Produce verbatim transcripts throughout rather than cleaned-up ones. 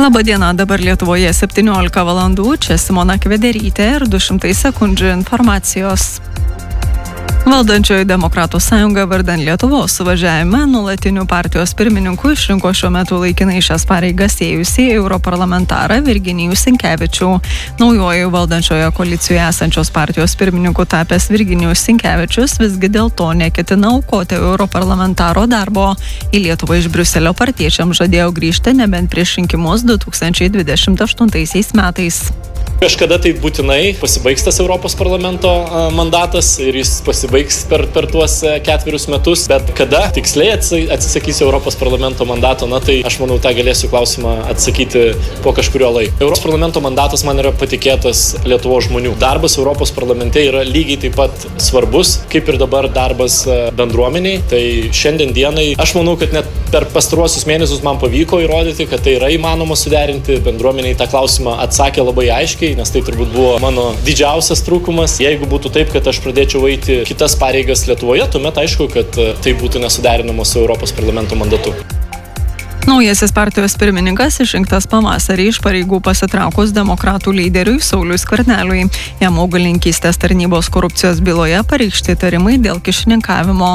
Labadiena, dabar Lietuvoje septyniolika valandų, čia Simona Kvederytė ir du šimtai sekundžių informacijos. Valdančioji Demokratų sąjunga vardan Lietuvos suvažiavime nuolatinių partijos pirmininkų išrinko šiuo metu laikinai šias pareigas ėjusį europarlamentarą Virginijų Sinkevičių. Naujoji valdančioje koalicijoje esančios partijos pirmininku tapęs Virginijus Sinkevičius visgi dėl to neketina aukoti europarlamentaro darbo. Į Lietuvą iš Briuselio partiečiams žadėjo grįžti nebent prieš rinkimus du tūkstančiai dvidešimt aštuntaisiais metais. Kažkada tai būtinai pasibaigs tas Europos parlamento mandatas ir jis pasibaigs per, per tuos ketverius metus, bet kada tiksliai atsisakys Europos parlamento mandato, na tai aš manau tą galėsiu klausimą atsakyti po kažkurio laiko. Europos parlamento mandatas man yra patikėtas Lietuvos žmonių. Darbas Europos parlamente yra lygiai taip pat svarbus, kaip ir dabar darbas bendruomeniai. Tai šiandien dienai aš manau, kad net per pastaruosius mėnesius man pavyko įrodyti, kad tai yra įmanoma suderinti. Bendruomeniai tą klausimą atsakė labai aiškiai, nes tai turbūt buvo mano didžiausias trūkumas. Jeigu būtų taip, kad aš pradėčiau eiti kitas pareigas Lietuvoje, tuomet aišku, kad tai būtų nesuderinama su Europos parlamento mandatu. Naujasis partijos pirmininkas išrinktas pavasarį iš pareigų pasitraukus demokratų lyderiui Sauliui Skverneliui. Jam augalininkystės tarnybos korupcijos byloje pareikšti įtarimai dėl kyšininkavimo.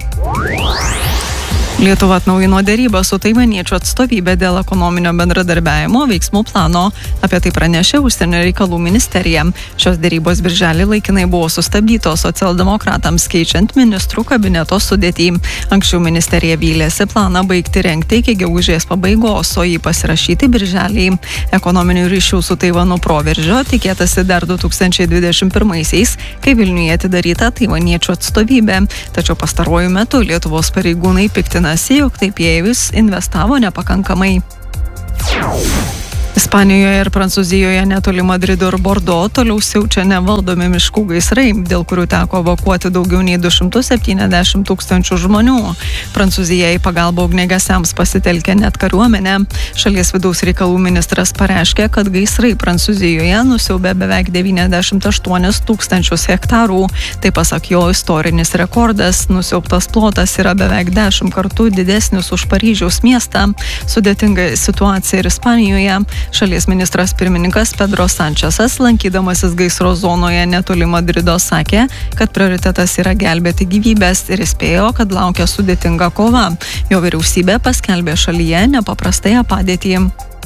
Lietuva atnaujino derybą su taivaniečių atstovybė dėl ekonominio bendradarbiavimo veiksmų plano. Apie tai pranešė Užsienio reikalų ministerija. Šios derybos birželį laikinai buvo sustabdytos socialdemokratams keičiant ministrų kabineto sudėtį. Anksčiau ministerija vylėsi planą baigti rengti iki gegužės pabaigos, o jį pasirašyti birželį. Ekonominių ryšių su Taivanu proveržio tikėtasi dar du tūkstančiai dvidešimt pirmaisiais, kai Vilniuje atidaryta taivaniečių atstovybė. Tačiau pastaruoju metu Lietuvos pareigūnai piktina, jog taip jie vis investavo nepakankamai. Ispanijoje ir Prancūzijoje netoli Madrido ir Bordo toliau siaučia nevaldomi miškų gaisrai, dėl kurių teko evakuoti daugiau nei du šimtus septyniasdešimt tūkstančių žmonių. Prancūzija į pagalbą ugniagesiams pasitelkė net kariuomenę. Šalies vidaus reikalų ministras pareiškė, kad gaisrai Prancūzijoje nusiaubė beveik devyniasdešimt aštuonis tūkstančius hektarų. Tai pasak jo istorinis rekordas, nusiaubtas plotas yra beveik dešimt kartų didesnis už Paryžiaus miestą. Sudėtinga situacija ir Ispanijoje. Šalies ministras pirmininkas Pedro Sančesas, lankydamasis gaisro zonoje netoli Madrido, sakė, kad prioritetas yra gelbėti gyvybės ir įspėjo, kad laukia sudėtinga kova. Jo vyriausybė paskelbė šalyje nepaprastąją padėtį.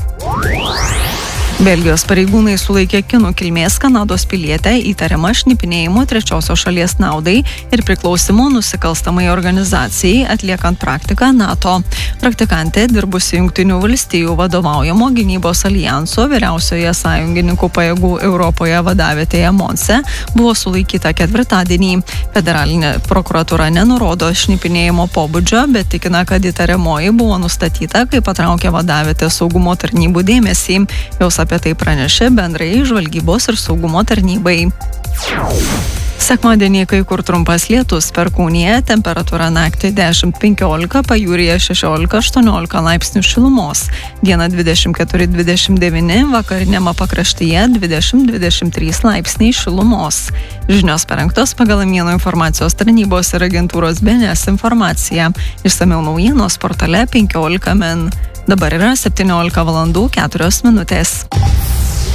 Belgijos pareigūnai sulaikė kinų kilmės Kanados pilietę įtariamą šnipinėjimu trečiosios šalies naudai ir priklausymu nusikalstamai organizacijai atliekant praktiką NATO. Praktikantė dirbusi Jungtinių valstijų vadovaujamo gynybos alijanso vyriausioje sąjungininkų pajėgų Europoje vadavietėje Monse buvo sulaikyta ketvirtadienį. Federalinė prokuratūra nenurodo šnipinėjimo pobūdžio, bet tikina, kad įtariamoji buvo nustatyta, kai patraukė vadavietę saugumo tarnybų dėmesį. Jos apie tai pranešė bendrai žvalgybos ir saugumo tarnybai. Sekmadienį kai kur trumpas lietus, Perkūnija, temperatūra naktį dešimt penkiolika, pajūryje šešiolika aštuoniolika laipsnių šilumos. Dieną dvidešimt keturi dvidešimt devyni, vakariniame pakraštyje dvidešimt dvidešimt trys laipsniai šilumos. Žinios parengtos pagal Mieno informacijos tarnybos ir agentūros B N S informaciją. Išsamiau naujienos portale penkiolika min. Dabar yra septyniolika valandų keturios minutės.